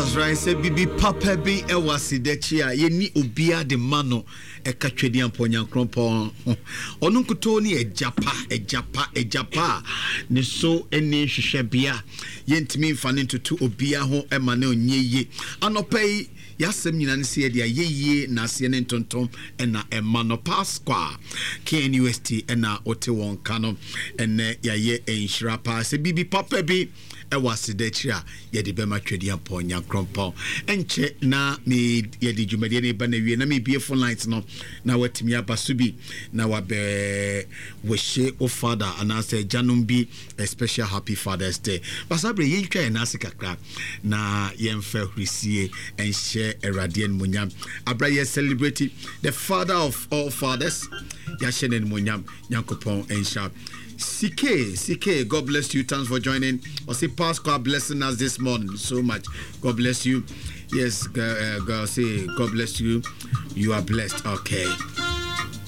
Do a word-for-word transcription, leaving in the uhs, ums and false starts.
That's right. Say bibi papa bi ewasi dechia ye ni obia de mano e katwedi amponya kronpon onu nkuto ni ejapa ejapa ejapa ne so eni hwehwebia ye ntimi mfa ne ntutu obia ho e ma na onyeye anopai yasem nyina ne se dia yeye na se ne ntontom e na e mano pasqua K N U S T e na ote won kano ene yaye enhira pa se bibi papa bi ewasi dechia ye de bema twedi amponya kronpon enche na me ye de dwumade ne ba na wie na me bie phone lines no na watimi abasubi na wabe wehye o father anase janum bi a special happy Father's Day basabre ye twa na sikakra na yemfa hrisie enhye erade en munyam abra ye celebrate the father of all fathers ya shenen munyam yankopon enhya C K, C K, God bless you. Thanks for joining. I say Pascal blessing us this morning so much. God bless you. Yes, uh, God say God bless you. You are blessed. Okay.